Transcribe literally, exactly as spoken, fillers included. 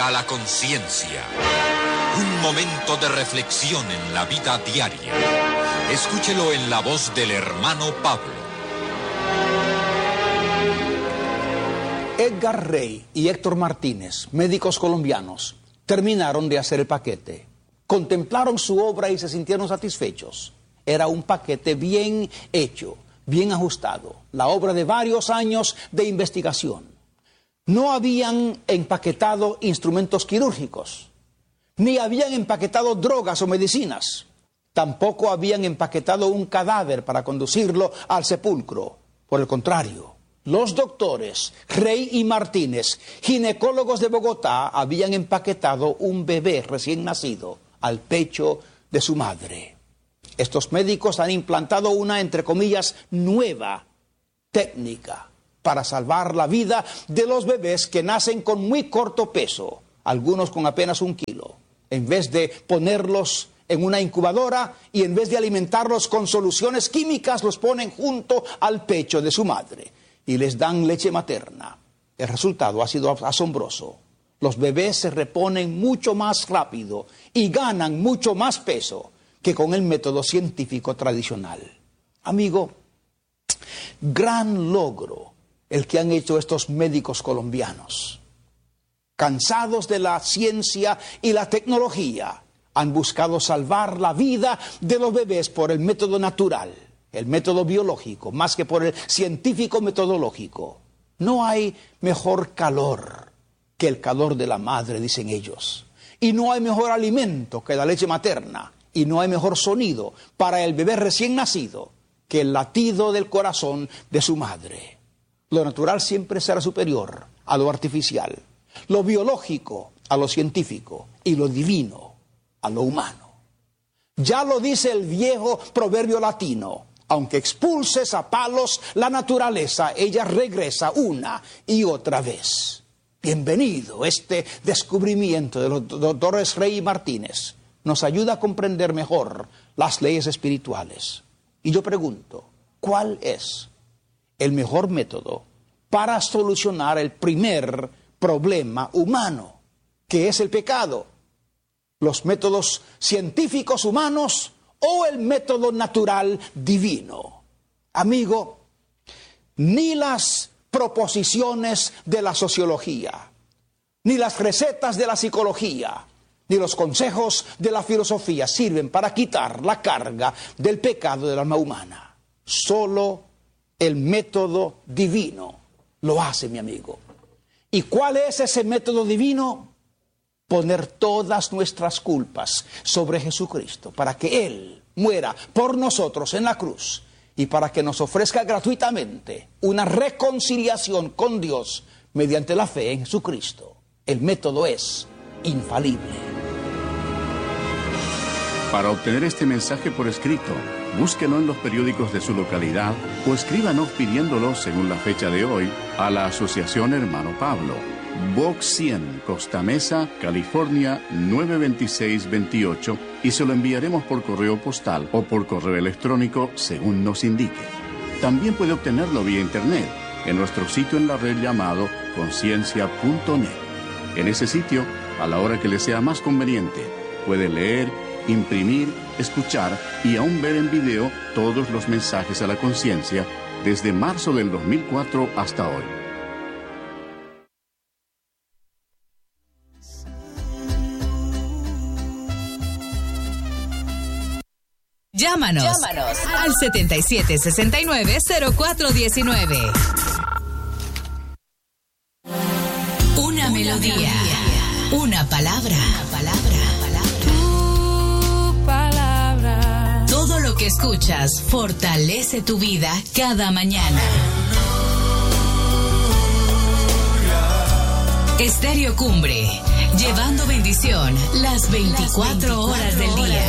A la conciencia. Un momento de reflexión en la vida diaria. Escúchelo en la voz del hermano Pablo. Edgar Rey y Héctor Martínez, médicos colombianos, terminaron de hacer el paquete. Contemplaron su obra y se sintieron satisfechos. Era un paquete bien hecho, bien ajustado. La obra de varios años de investigación. No habían empaquetado instrumentos quirúrgicos, ni habían empaquetado drogas o medicinas. Tampoco habían empaquetado un cadáver para conducirlo al sepulcro. Por el contrario, los doctores Rey y Martínez, ginecólogos de Bogotá, habían empaquetado un bebé recién nacido al pecho de su madre. Estos médicos han implantado una, entre comillas, nueva técnica para salvar la vida de los bebés que nacen con muy corto peso, algunos con apenas un kilo. En vez de ponerlos en una incubadora y en vez de alimentarlos con soluciones químicas, los ponen junto al pecho de su madre y les dan leche materna. El resultado ha sido asombroso. Los bebés se reponen mucho más rápido y ganan mucho más peso que con el método científico tradicional. Amigo, gran logro el que han hecho estos médicos colombianos. Cansados de la ciencia y la tecnología, han buscado salvar la vida de los bebés por el método natural, el método biológico, más que por el científico metodológico. No hay mejor calor que el calor de la madre, dicen ellos. Y no hay mejor alimento que la leche materna. Y no hay mejor sonido para el bebé recién nacido que el latido del corazón de su madre. Lo natural siempre será superior a lo artificial, lo biológico a lo científico y lo divino a lo humano. Ya lo dice el viejo proverbio latino: aunque expulses a palos la naturaleza, ella regresa una y otra vez. Bienvenido. Este descubrimiento de los doctores Rey y Martínez nos ayuda a comprender mejor las leyes espirituales. Y yo pregunto, ¿cuál es el mejor método para solucionar el primer problema humano, que es el pecado? ¿Los métodos científicos humanos o el método natural divino? Amigo, ni las proposiciones de la sociología, ni las recetas de la psicología, ni los consejos de la filosofía sirven para quitar la carga del pecado del alma humana. Solo el método divino lo hace, mi amigo. ¿Y cuál es ese método divino? Poner todas nuestras culpas sobre Jesucristo para que Él muera por nosotros en la cruz y para que nos ofrezca gratuitamente una reconciliación con Dios mediante la fe en Jesucristo. El método es infalible. Para obtener este mensaje por escrito, búsquelo en los periódicos de su localidad o escríbanos pidiéndolo según la fecha de hoy a la Asociación Hermano Pablo, Box cien, Costa Mesa, California nueve dos seis dos ocho, y se lo enviaremos por correo postal o por correo electrónico según nos indique. También puede obtenerlo vía internet en nuestro sitio en la red llamado conciencia punto net. En ese sitio, a la hora que le sea más conveniente, puede leer, imprimir, escuchar y aún ver en video todos los mensajes a la conciencia desde marzo del dos mil cuatro hasta hoy. Llámanos, Llámanos al setenta y siete sesenta y nueve cero cuatro diecinueve. Una melodía, una palabra, una palabra. Todo lo que escuchas fortalece tu vida cada mañana. Estéreo Cumbre, llevando bendición las veinticuatro horas del día.